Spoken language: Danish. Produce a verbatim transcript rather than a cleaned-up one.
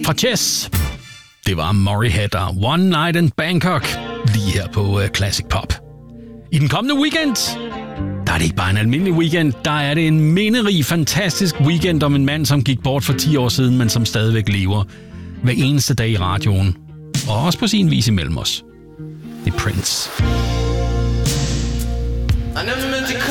fra Chess. Det var Murray Head og One Night in Bangkok, lige her på uh, Classic Pop. I den kommende weekend, der er det ikke bare en almindelig weekend, der er det en minderig, fantastisk weekend om en mand, som gik bort for ti år siden, men som stadigvæk lever hver eneste dag i radioen, og også på sin vis imellem os. Det er Prince.